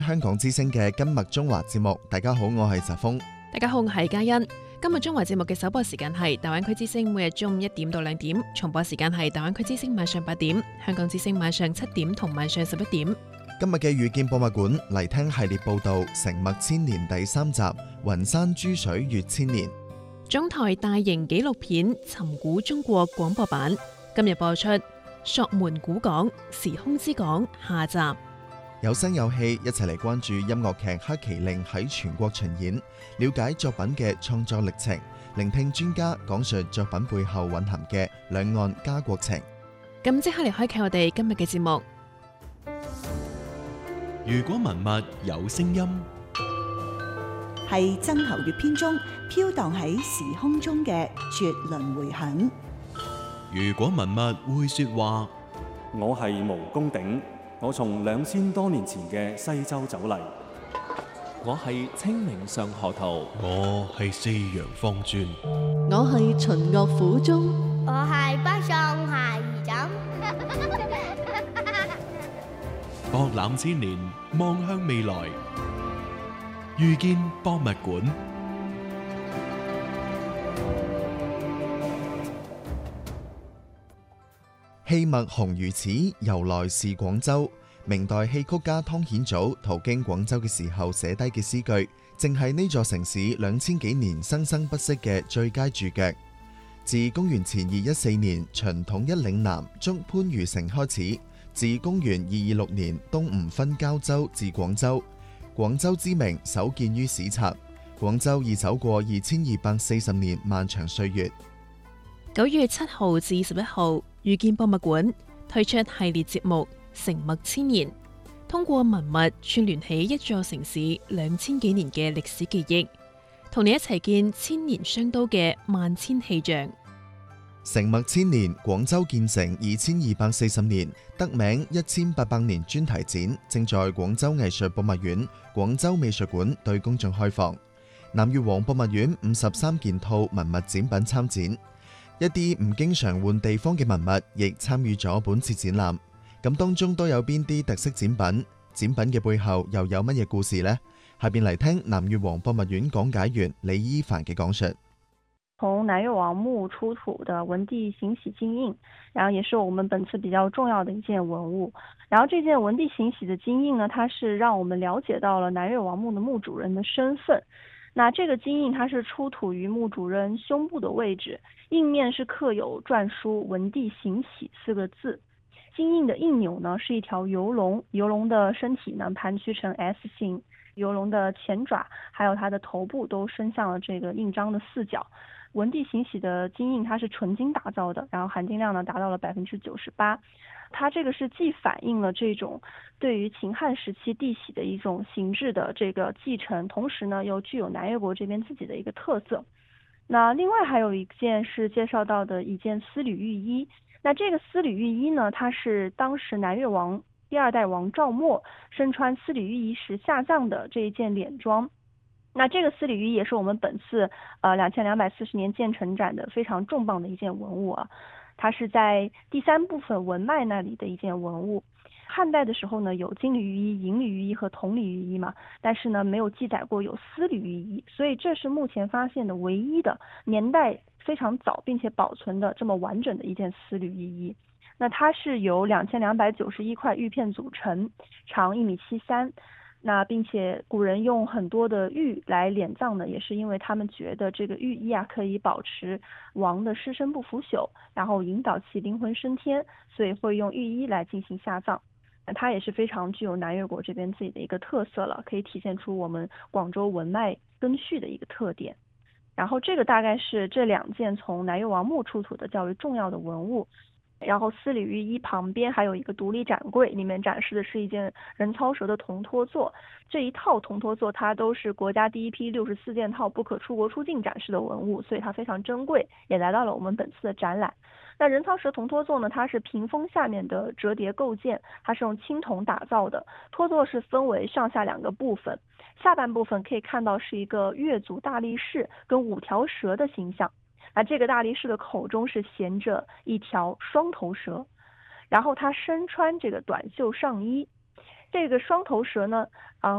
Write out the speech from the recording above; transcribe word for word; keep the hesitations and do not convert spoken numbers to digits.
香港之聲嘅今日中華節目，大家好，我係澤峰。 大家好，我係嘉欣。今日中華節目嘅首播時間係大灣區之聲，每日中午一點到兩點；重播時間係大灣區之聲晚上八點，香港之聲晚上七點同晚上十一點。 今日嘅遇見博物館嚟聽系列報道《成墨千年》第三集《雲山珠水越千年》。 中台大型紀錄片《尋古中國》廣播版今日播出《索門古港時空之港》下集。 有聲有氣，一齊嚟關注音樂劇《黑麒麟》喺全國巡演，了解作品嘅創作歷程，聆聽專家講述作品背後蘊含嘅兩岸家國情。 咁即刻嚟開啟我哋今日嘅節目。 如果文物有聲音， 係曾侯乙編中飄蕩喺時空中嘅絕倫迴響。 如果文物會說話， 我係毛公鼎。我從兩千多年前嘅西周走嚟， 我係清明上河圖， 我係四陽方尊， 我係秦樂府中， 我係北宋鞋兒枕。 博覽千年，望向未來，遇見博物館。 戲墨紅如此，由來是廣州。明代戲曲家湯顯祖途經廣州嘅時候寫低嘅詩句，正係呢座城市兩千幾年生生不息嘅最佳注腳。自公元前二一四年秦統一嶺南捉番禺城開始，自公元二二六年東吳分交州至廣州，廣州之名首見於史冊。廣州已走過二千二百四十年漫長歲月。 九月七號至十一號，遇見博物館推出系列節目《成墨千年》，通過文物串聯起一座城市兩千幾年嘅歷史記憶，同你一齊見千年商都嘅萬千氣象。 成墨千年，廣州建成二千二百四十年，得名一千八百年專題展正在廣州藝術博物院、廣州美術館對公眾開放。南越王博物院五十三件套文物展品參展。一啲唔經常換地方嘅文物亦參與咗本次展覽，咁當中都有邊啲特色展品？展品嘅背後又有乜嘢故事呢？下邊嚟聽南越王博物院講解員李伊凡嘅講述。 從南越王墓出土的文帝行喜金印，然後也是我們本次比較重要的一件文物。然後這件文帝行喜的金印呢，它是讓我們了解到了南越王墓的墓主人的身份。那這個金印它是出土於墓主人胸部的位置，印面是刻有篆書文帝行喜四個字。金印的印鈕呢是一條游龍，游龍的身體呢盤曲成 S 形，游龍的前爪還有它的頭部都伸向了這個印章的四角。文帝行喜的金印它是純金打造的，然後含金量呢達到了百分之九十八。它這個是既反映了這種對於秦漢時期帝囍的一種形制的這個繼承，同時呢又具有南越國這邊自己的一個特色。那另外還有一件是介紹到的一件絲縷玉衣，那這個絲縷玉衣呢，它是當時南越王第二代王趙默身穿絲縷玉衣時下葬的這一件殮裝。那這個絲縷玉衣也是我們本次呃兩千兩百四十年建成展的非常重磅的一件文物啊。它是在第三部分文脈那裡的一件文物。漢代的時候呢，有金縷玉衣、銀縷玉衣和銅縷玉衣嘛，但是呢，沒有記載過有絲縷玉衣，所以這是目前發現的唯一的年代非常早並且保存的這麼完整的一件絲縷玉衣。那它是由兩千兩百九十一塊玉片組成，長一米七三。那並且古人用很多的玉來殮葬呢，也是因為他們覺得這個玉衣啊可以保持王的屍身不腐朽，然後引導其靈魂升天，所以會用玉衣來進行下葬。它也是非常具有南越國這邊自己的一個特色了，可以體現出我們廣州文脈根緒的一個特點。然後這個大概是這兩件從南越王墓出土的較為重要的文物。然後絲縷玉衣旁邊還有一個獨立展櫃，裡面展示的是一件人操蛇的銅托座。這一套銅托座它都是國家第一批六十四件套不可出國出境展示的文物，所以它非常珍貴，也來到了我們本次的展覽。那人操蛇銅托座呢，它是屏風下面的折疊構件，它是用青銅打造的。托座是分為上下兩個部分，下半部分可以看到是一個越族大力士跟五條蛇的形象。那這個大力士的口中是銜着一條雙頭蛇，然後他身穿這個短袖上衣。這個雙頭蛇呢，啊、呃，